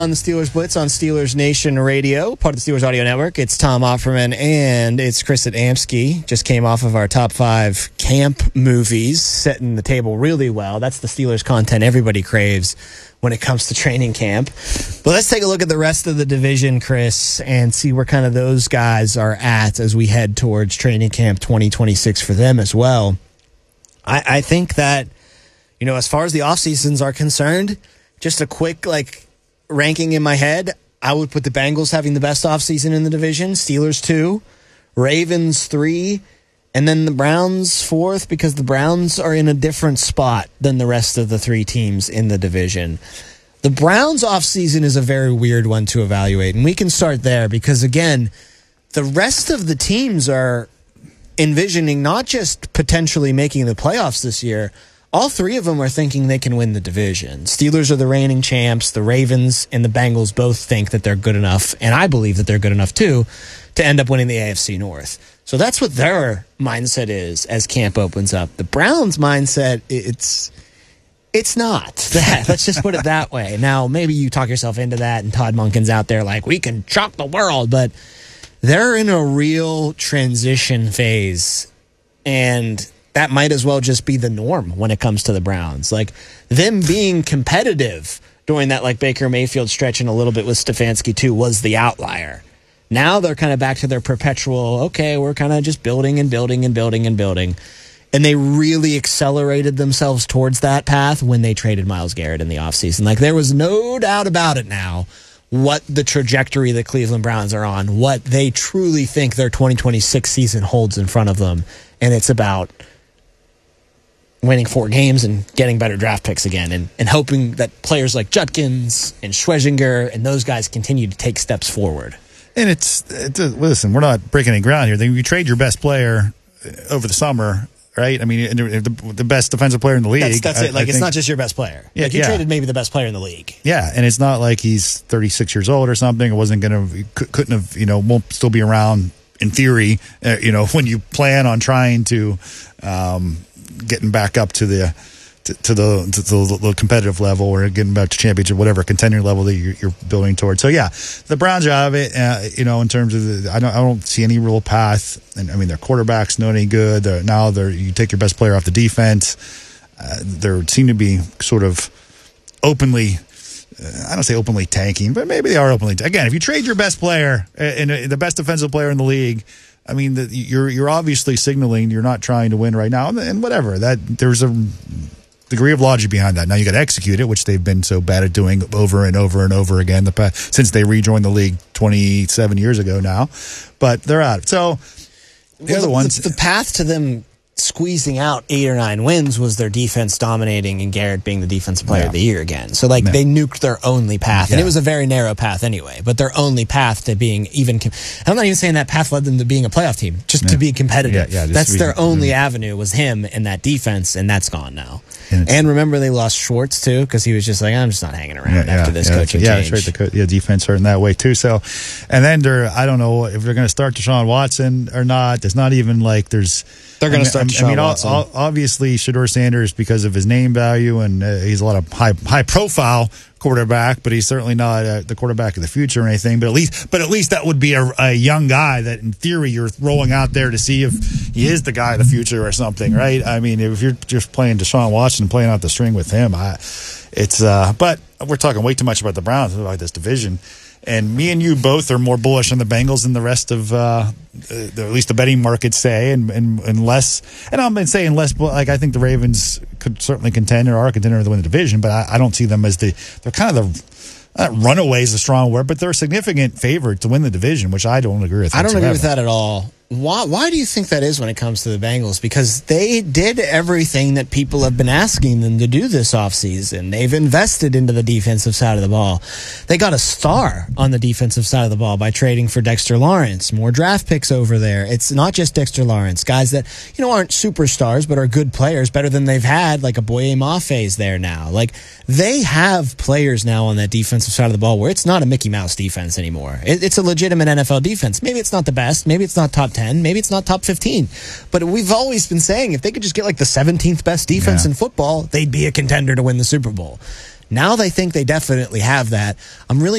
On the Steelers Blitz on Steelers Nation Radio, part of the Steelers Audio Network. It's Tom Offerman and it's Chris Adamski. Just came off of our top 5 camp movies, setting the table really well. That's the Steelers content everybody craves when it comes to training camp. But let's take a look at the rest of the division, Chris, and see where kind of those guys are at as we head towards training camp 2026 for them as well. I think that, as far as the off seasons are concerned, just a quick, ranking in my head, I would put the Bengals having the best offseason in the division, Steelers 2, Ravens 3, and then the Browns 4th, because the Browns are in a different spot than the rest of the 3 teams in the division. The Browns offseason is a very weird one to evaluate, and we can start there because, again, the rest of the teams are envisioning not just potentially making the playoffs this year. All 3 of them are thinking they can win the division. Steelers are the reigning champs. The Ravens and the Bengals both think that they're good enough, and I believe that they're good enough too, to end up winning the AFC North. So that's what their mindset is as camp opens up. The Browns' mindset, it's not that. Let's just put it that way. Now, maybe you talk yourself into that, and Todd Monken's out there like, we can shock the world, but they're in a real transition phase, and that might as well just be the norm when it comes to the Browns. Them being competitive during that Baker Mayfield stretch and a little bit with Stefanski too was the outlier. Now they're kind of back to their perpetual, okay, we're kind of just building and building and building and building. And they really accelerated themselves towards that path when they traded Myles Garrett in the offseason. There was no doubt about it now what the trajectory the Cleveland Browns are on, what they truly think their 2026 season holds in front of them. And it's about winning 4 games and getting better draft picks again and hoping that players like Judkins and Schwezinger and those guys continue to take steps forward. And listen, we're not breaking any ground here. You trade your best player over the summer, right? I mean, the best defensive player in the league. That's it. It's not just your best player. Yeah, you traded maybe the best player in the league. Yeah, and it's not like he's 36 years old or something. It wasn't going to, couldn't have, won't still be around in theory, when you plan on trying to, getting back up to the competitive level or getting back to championship, whatever contender level that you're building towards. So yeah, the Browns are out of it. In terms of I don't see any real path. And I mean, their quarterback's not any good. You take your best player off the defense. There seem to be sort of openly. I don't say openly tanking, but maybe they are openly. Again, if you trade your best player and the best defensive player in the league, I mean, you're obviously signaling you're not trying to win right now, and whatever. That there's a degree of logic behind that. Now you got to execute it, which they've been so bad at doing over and over and over again since they rejoined the league 27 years ago now. But they're out. So the other ones, the path to them squeezing out 8 or 9 wins was their defense dominating and Garrett being the defensive player of the year again. So they nuked their only path, and it was a very narrow path anyway, but their only path to being I'm not even saying that path led them to being a playoff team, just to be competitive. That's their only avenue was him and that defense, and that's gone now. And remember, they lost Schwartz too, because he was just like, I'm just not hanging around after this coaching change. That's right. The defense hurt in that way too. So, and then I don't know if they're going to start Deshaun Watson or not. It's not even like there's. They're going to start Deshaun Watson. Obviously, Shedeur Sanders, because of his name value, and he's a lot of high profile quarterback, but he's certainly not the quarterback of the future or anything. But at least that would be a young guy that, in theory, you're rolling out there to see if he is the guy of the future or something, right? I mean, if you're just playing Deshaun Watson and playing out the string with him, but we're talking way too much about the Browns, about this division. And me and you both are more bullish on the Bengals than the rest of, at least the betting markets say, and less. And I'm saying less. I think the Ravens could certainly contend or are a contender to win the division, but I don't see them as they're kind of the runaway is a strong word, but they're a significant favorite to win the division, which I don't agree with. I don't agree with that at all. Why do you think that is when it comes to the Bengals? Because they did everything that people have been asking them to do this offseason. They've invested into the defensive side of the ball. They got a star on the defensive side of the ball by trading for Dexter Lawrence. More draft picks over there. It's not just Dexter Lawrence. Guys that, aren't superstars but are good players, better than they've had, like a Boye Mafe there now. They have players now on that defensive side of the ball where it's not a Mickey Mouse defense anymore. It's a legitimate NFL defense. Maybe it's not the best. Maybe it's not top 10. Maybe it's not top 15. But we've always been saying if they could just get the 17th best defense in football, they'd be a contender to win the Super Bowl. Now they think they definitely have that. I'm really